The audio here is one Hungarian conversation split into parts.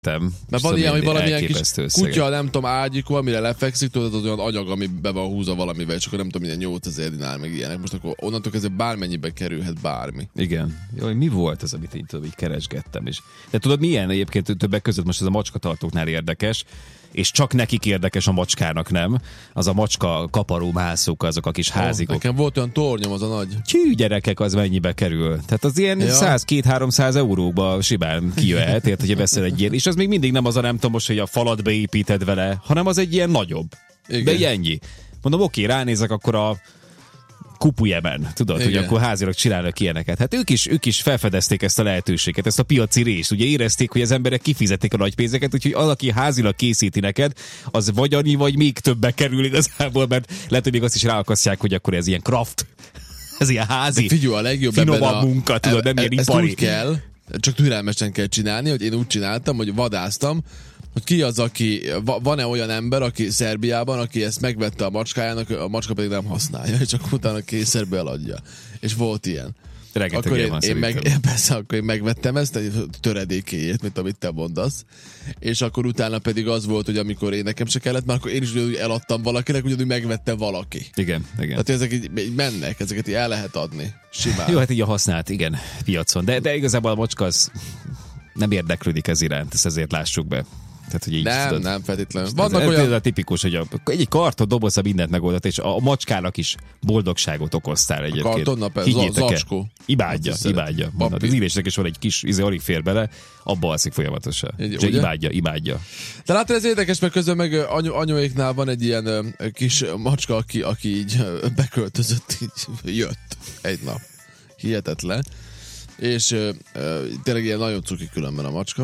Mert van ilyen, hogy valamilyen kis kutya, nem tudom, ágyikó, amire lefekszik, tudod, az olyan agyag, ami be van húzva valamivel, és akkor nem tudom, milyen 8000 dinár, meg ilyenek. Most akkor onnantól kezdve bármennyibe kerülhet bármi. Igen. Jó, mi volt az, amit én tudom, így keresgettem is. De tudod, milyen egyébként többek között most ez a macskatartóknál érdekes, és csak nekik érdekes, a macskának nem. Az a macska kaparó mászók, azok a kis házikok. Nekem volt olyan tornyom, az a nagy. Csű, gyerekek, az mennyibe kerül? Tehát az ilyen 100-200-300 euróba simán kijöhet, érted, hogyha veszel egy ilyen. És az még mindig nem az a nem tudom most, hogy a falat beépíted vele, hanem az egy ilyen nagyobb. Igen. De ennyi. Mondom, oké, ránézek, akkor a Kupujemen, tudod, igen, hogy akkor házilag csinálnak ilyeneket. Hát ők is felfedezték ezt a lehetőséget, ezt a piaci részt. Ugye érezték, hogy az emberek kifizetik a nagy pénzeket, úgyhogy az, aki házilag készíti neked, az vagy annyi, vagy még többbe kerül igazából, mert lehet, hogy még azt is ráakasztják, hogy akkor ez ilyen craft, ez ilyen házi, figyelj, a legjobb finomabb munka, tudod, nem ilyen ipari. Ezt úgy kell, csak türelmesen kell csinálni, hogy én úgy csináltam, hogy vadásztam, hogy ki az, aki, van-e olyan ember, aki Szerbiában, aki ezt megvette a macskájának, a macska pedig nem használja, és csak utána kényszerbe eladja. És volt ilyen. Rengeteg akkor én megvettem ezt, egy töredékéjét, mint amit te mondasz. És akkor utána pedig az volt, hogy amikor én nekem se kellett, már akkor én is ugyanúgy eladtam valakinek, ugyanúgy megvette valaki. Igen. Tehát ezek így mennek, ezeket így el lehet adni. Simán. Jó, hát így a használt, igen, piacon. De igazából a macska az nem érdeklődik ez iránt, ezt ezért lássuk be. Tehát, hogy így, nem feltétlenül. Vannak olyan... Ez tipikus, hogy egy karton dobozza mindent megoldat, és a macskának is boldogságot okoztál egyébként. A kartonnap, zacskó. Imádja. Az írésnek is van egy kis, alig fér bele, abba alszik folyamatosan. Imádja. De látod, ez érdekes, mert közben meg anyóéknál van egy ilyen kis macska, aki így beköltözött, így jött egy nap. Hihetetlen. És tényleg ilyen nagyon cuki különben a macska.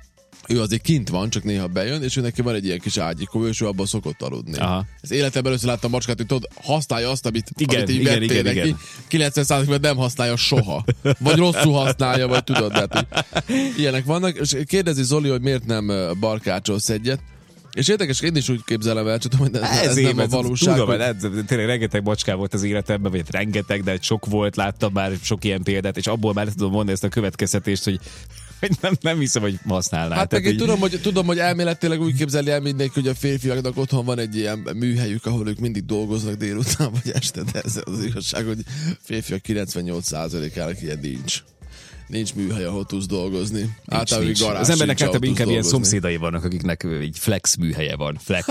Ő azért kint van, csak néha bejön, és ő neki van egy ilyen kis ágyikó, és ő abban szokott aludni. Aha. Ez életemben először láttam macskát, hogy tudod, használja azt, amit így vettél neki. 90%-ban nem használja soha. Vagy rosszul használja, vagy tudod, de hát, ilyenek vannak. És kérdezi Zoli, hogy miért nem barkácsolsz egyet. És érdekes, én is úgy képzelem el, csak hogy ez nem a valóság. Tudom, hogy... tényleg rengeteg macskám volt az életemben, vagy rengeteg, de sok volt, láttam már sok ilyen példát, és abból már tudom mondani ezt a következtetést, hogy nem hiszem, hogy használnál. Hát meg én tudom, hogy elméletileg úgy képzeli el mindenki, hogy a férfiaknak otthon van egy ilyen műhelyük, ahol ők mindig dolgoznak délután vagy este, de ez az igazság, hogy férfiak 98%-ának ilyen nincs műhely, ahol tudsz dolgozni. Nincs. Az embernek általában inkább ilyen szomszédai vannak, akiknek egy flex műhelye van. Flex.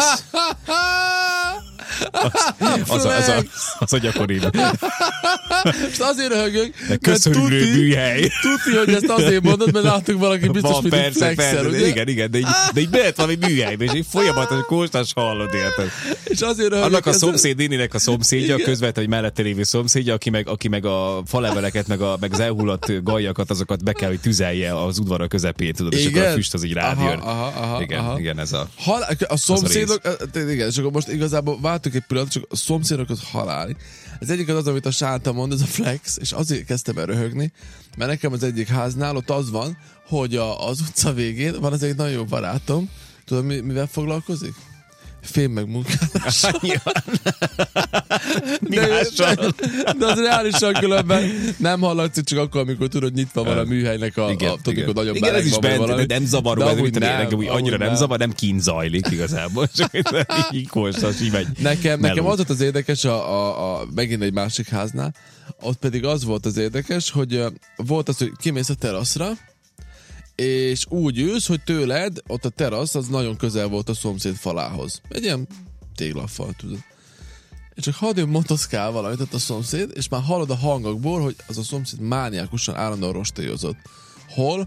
Az a gyakori. És azért röhögök, köszönő műhely. Tudni, hogy ezt azért mondod, mert látunk valaki biztos, mint egy flexer, ugye? Igen, de így behet valami műhelybe, és így folyamatosan kóstás hallod, érted. És azért röhögök. Annak a szomszédnéninek a szomszédja, közvetlenül, hogy mellette lévő szomszédja, aki meg a faleveleket, meg az elhullott gajakat, azokat be kell, hogy tüzelje az udvara közepén, tudod, és akkor a füst az így rád jön. Igen, ez a szomszédok, igen, és akkor most igazából váltuk egy pillanat, csak a szomszédokat halálni. Az egyik az, amit a Sánta mond, ez a flex, és azért kezdtem el röhögni, mert nekem az egyik háznál ott az van, hogy az utca végén van az egy nagyon jó barátom. Tudod, mivel foglalkozik? Fém meg munkálással. De az reálisan különben nem hallatszik, csak akkor, amikor tudod, nyitva van a műhelynek tudod, mikor nagyon meleg van valami. Nem zavaró, annyira nem zavar, nem kint zajlik igazából. Így kóstas, így megy. Nekem az volt az érdekes, megint egy másik háznál, ott pedig az volt az érdekes, hogy volt az, hogy kimész a teraszra, és úgy ülsz, hogy tőled ott a terasz az nagyon közel volt a szomszéd falához. Egy ilyen téglafal, tudod. És csak hadd motoszkál valamit ott a szomszéd, és már hallod a hangokból, hogy az a szomszéd mániákusan állandóan rostélyozott. Hol?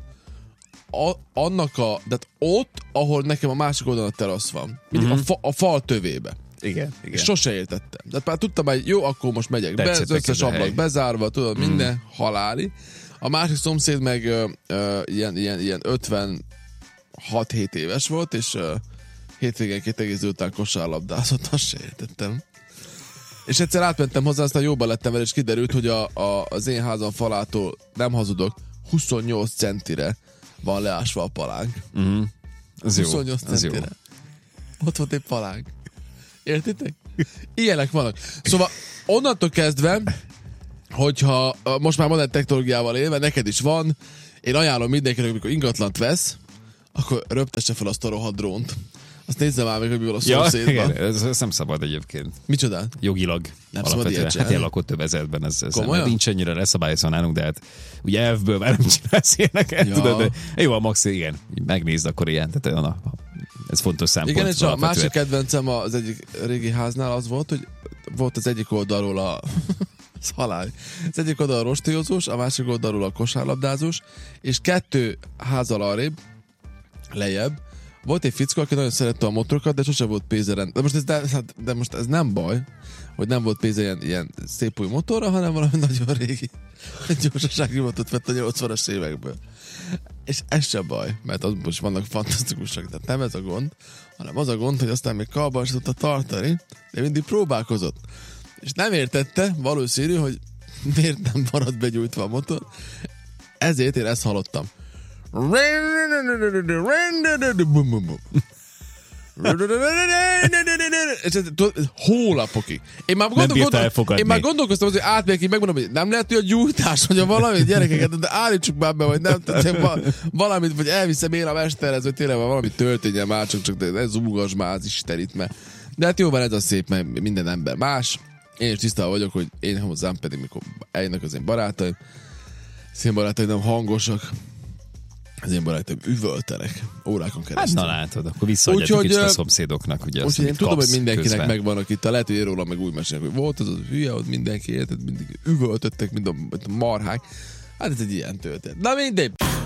Tehát ott, ahol nekem a másik oldalon a terasz van. Mindig a fal tövébe. Igen. Sose értettem. Tehát már tudtam, hogy jó, akkor most megyek be, az összes ablak bezárva, tudod, minden haláli. A másik szomszéd meg ilyen 56-7 éves volt, és hétvégenként egész délután kosárlabdázott, azt se értettem. És egyszer átmentem hozzá, aztán jóban lettem vele, és kiderült, hogy az én házam falától, nem hazudok, 28 centire van leásva a palánk. Ez 28 jó. centire. Jó. Ott volt egy palánk. Értitek? Ilyenek vannak. Szóval onnantól kezdve, hogyha most már modern technológiával élve, neked is van, én ajánlom mindenkinek, amikor ingatlant vesz, akkor röptesse fel azt a rohadt drónt. Azt nézze már meg, hogy mi van a szomszédban. Igen, ez nem szabad egyébként. Micsoda? Jogilag. Nem szabad ilyet csinálni. Hát ilyen lakott övezetben ez nincs ennyire leszabályozva nálunk, de hát ugye elfből már nem csinálsz ilyeneket, tudod, de jó, a maxi, igen, megnézd akkor ilyen, tehát ez fontos szempont. Igen, és a másik kedvencem az egyik régi háznál az volt, hogy volt az egyik oldalról az egyik oldalról a rostélyozós, a másik oldalról a kosárlabdázós, és 2 házzal arrébb, lejjebb, volt egy fickó, aki nagyon szerette a motorokat, de sose volt pénze de most ez nem baj, hogy nem volt pénze ilyen szép új motorra, hanem valami nagyon régi gyorsasági motort vett a 80-as évekből. És ez sem baj, mert az most vannak fantasztikusak, tehát nem ez a gond, hanem az a gond, hogy aztán még kalban is tudta tartani, de mindig próbálkozott. És nem értette, valószínű, hogy miért nem marad begyújtva a motor, ezért én ezt hallottam. Hónapokig. Én már gondolkoztam, hogy átmegyek, így megmondom, hogy nem lehet, hogy a gyújtás, hogy a valami gyerekeket, de állítsuk már be, vagy nem, valamit, vagy elviszem én a mesterhez, hogy tényleg valami történjen már, csak ez zúgas már az Istenit, mert de hát jó van ez a szép, mert minden ember más. Én is tisztában vagyok, hogy én hozzám pedig, mikor eljönnek az én barátaim, az én barátaim nem hangosak, az én barátaim üvöltenek órákon keresztül. Hát na látod, akkor visszaadjátok kicsit a szomszédoknak. Ugye úgyhogy én tudom, hogy mindenkinek közben megvannak itt, lehet, hogy róla meg úgy mesélnek, hogy volt az hülye, ott mindenki érted, mindig üvöltöttek, mint a marhák. Hát ez egy ilyen történet. Na mindegy.